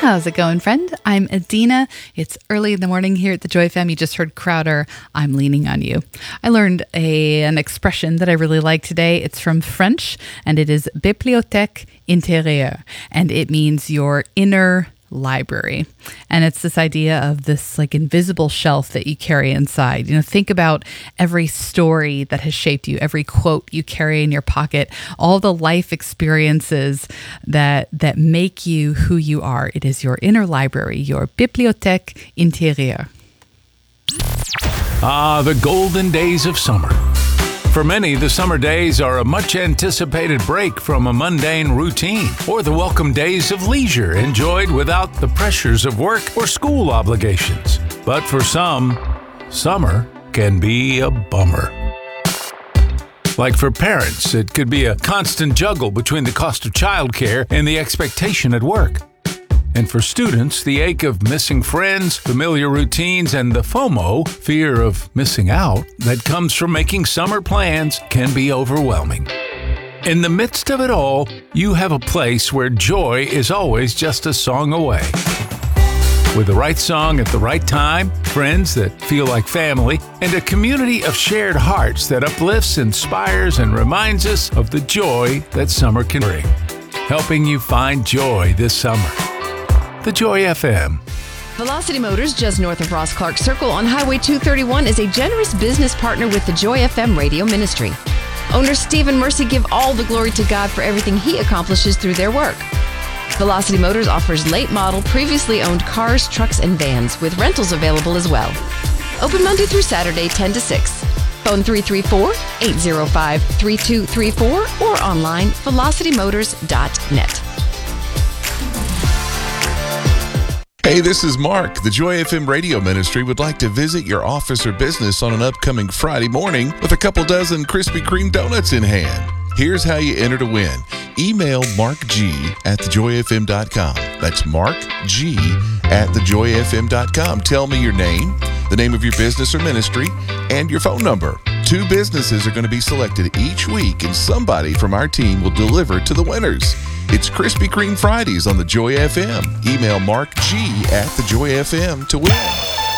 How's it going, friend? I'm Adina. It's early in the morning here at the Joy FM. You just heard Crowder, I'm Leaning on You. I learned an expression that I really like today. It's from French, and it is bibliothèque intérieure, and it means your inner library. And it's this idea of this like invisible shelf that you carry inside. You know, think about every story that has shaped you, every quote you carry in your pocket, all the life experiences that make you who you are. It is your inner library, your bibliothèque intérieure. Ah, the golden days of summer. For many, the summer days are a much-anticipated break from a mundane routine, or the welcome days of leisure enjoyed without the pressures of work or school obligations. But for some, summer can be a bummer. Like for parents, it could be a constant juggle between the cost of childcare and the expectation at work. And for students, the ache of missing friends, familiar routines, and the FOMO, fear of missing out, that comes from making summer plans can be overwhelming. In the midst of it all, you have a place where joy is always just a song away. With the right song at the right time, friends that feel like family, and a community of shared hearts that uplifts, inspires, and reminds us of the joy that summer can bring. Helping you find joy this summer. The Joy FM. Velocity Motors, just north of Ross Clark Circle on Highway 231, is a generous business partner with the Joy FM radio ministry. Owner Steve and Mercy give all the glory to God for everything He accomplishes through their work. Velocity Motors offers late model, previously owned cars, trucks, and vans, with rentals available as well. Open Monday through Saturday, 10 to 6. Phone 334-805-3234 or online, velocitymotors.net. Hey, this is Mark. The Joy FM radio ministry would like to visit your office or business on an upcoming Friday morning with a couple dozen Krispy Kreme donuts in hand. Here's how you enter to win. Email markg@thejoyfm.com. That's markg@thejoyfm.com. Tell me your name, the name of your business or ministry, and your phone number. 2 businesses are going to be selected each week, and somebody from our team will deliver to the winners. It's Krispy Kreme Fridays on the Joy FM. Email markg@thejoyfm to win.